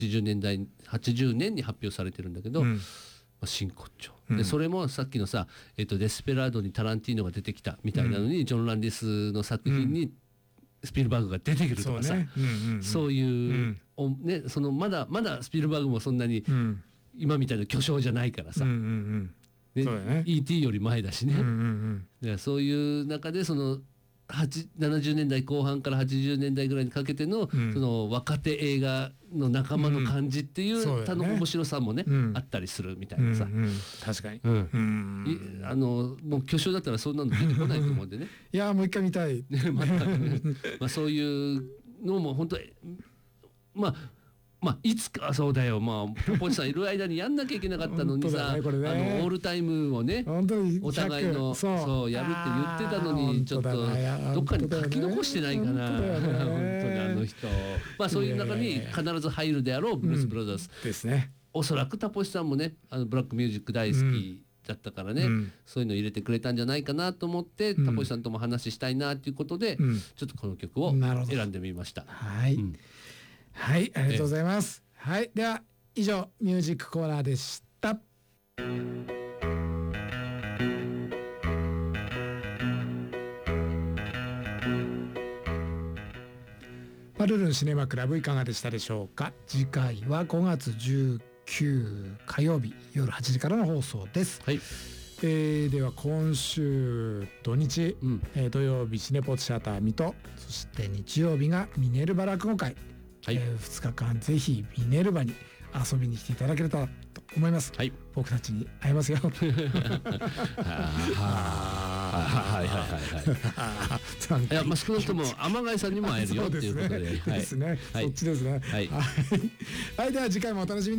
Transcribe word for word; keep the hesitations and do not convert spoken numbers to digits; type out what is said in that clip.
ちじゅうねんだいはちじゅうねんに発表されてるんだけど、うん、まあ、真骨頂、うん、でそれもさっきのさ、えっと、デスペラードにタランティーノが出てきたみたいなのに、うん、ジョン・ランディスの作品にスピルバーグが出てくるとかさ、そうね、うんうんうん、そういう、うん、ね、そのまだまだスピルバーグもそんなに今みたいな巨匠じゃないからさ、うんうんうんね、そうだね、イーティー より前だしね、うんうんうん、そういう中でそのななじゅうねんだいこう半からはちじゅうねんだいぐらいにかけて の,、うん、その若手映画の仲間の感じっていう、うん、他の面白さもね、うん、あったりするみたいなさ、うんうん、 確かに、 うんうん、あのもう巨匠だったらそんなの出てこないと思うんでねいやもう一回見たいまたねまあそういうのも本当まあまあ、いつかそうだよ、まあ、ポポチさんいる間にやんなきゃいけなかったのにさ、ねね、あのオールタイムをねお互いのそうそうやるって言ってたのにちょっとどっかに書き残してないかな、本当にあの人、まあ、そういう中に必ず入るであろうブルース・ブラザーズ、 うん、ですね。 おそらくタポシさんもねあのブラックミュージック大好きだったからね、うん、そういうの入れてくれたんじゃないかなと思って、うん、タポシさんとも話したいなということで、うん、ちょっとこの曲を選んでみました。 はい、うんはい、ありがとうございます。はい、では以上ミュージックコーナーでした。パルルンシネマクラブいかがでしたでしょうか。次回はごがつじゅうくにち火曜日夜はちじからの放送です。はい、えー、では今週土日、うんえー、土曜日シネポーツシアター水戸、そして日曜日がミネルヴァ落語会、はいえー、ふつかかんぜひミネルヴァに遊びに来ていただければと思います、はい、僕たちに会えますよはいはいはいはいいや、まあ、少なくとも天貝さんにも会えるよっていうことでですね、はい、そっちですねはい、はい、では次回もお楽しみに。